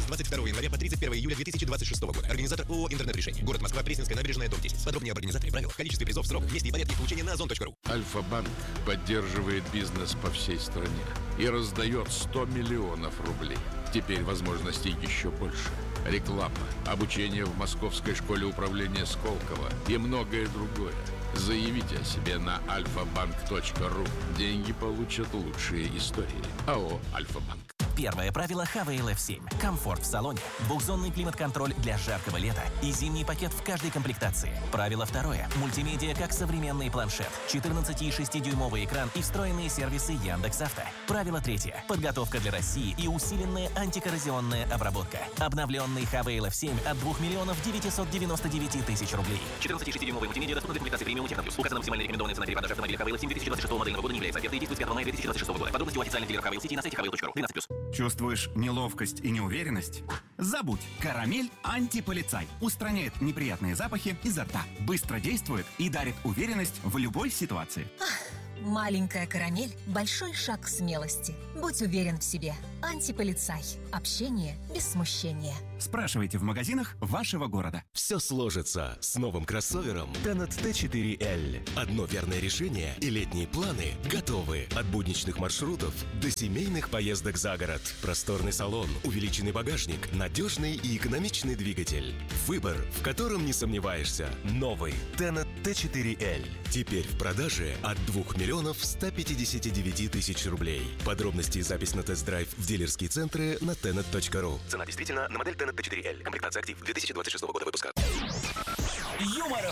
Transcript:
22 января по 31 июля 2026 года. Организатор ООО «Интернет-решение». Город Москва, Пресненская набережная, дом 10. Подробнее об организаторе, правилах, количестве призов, сроках, месте и порядке их получения на озон.ру. Альфа-банк поддерживает бизнес по всей стране и раздает 100 миллионов рублей. Теперь возможностей еще больше. Реклама, обучение в Московской школе управления Сколково и многое другое. Заявите о себе на alfabank.ru. Деньги получат лучшие истории. АО «Альфа-банк». Первое правило Хавейл F7. Комфорт в салоне, двухзонный климат-контроль для жаркого лета и зимний пакет в каждой комплектации. Правило второе. Мультимедиа как современный планшет, 14,6-дюймовый экран и встроенные сервисы Яндекс.Авто. Правило третье. Подготовка для России и усиленная антикоррозионная обработка. Обновленный Хавейл F7 от 2 миллионов 999 тысяч рублей. 14,6-дюймовый мультимедиа доступна для комплектации премиум Техноплюс. Указана максимальная рекомендованная цена перепродажи автомобиля Хавейл F7 2026 модельного года не является. Оферта действует с 5 мая 2026 года. Подробности у официальных дилеров Хавейл Сити на сайте havel.ru. 12+. Чувствуешь неловкость и неуверенность? Забудь! Карамель антиполицай устраняет неприятные запахи изо рта, быстро действует и дарит уверенность в любой ситуации. Маленькая карамель – большой шаг смелости. Будь уверен в себе. Антиполицай. Общение без смущения. Спрашивайте в магазинах вашего города. Все сложится с новым кроссовером Tenet T4L. Одно верное решение и летние планы готовы. От будничных маршрутов до семейных поездок за город. Просторный салон, увеличенный багажник, надежный и экономичный двигатель. Выбор, в котором не сомневаешься. Новый Tenet T4L. Теперь в продаже от 2 миллионов 159 тысяч рублей. Подробности и запись на тест-драйв в дилерские центры на tenet.ru. Цена действительно на модель Tenet T4L. Комплектация «Актив» 2026 года выпуска.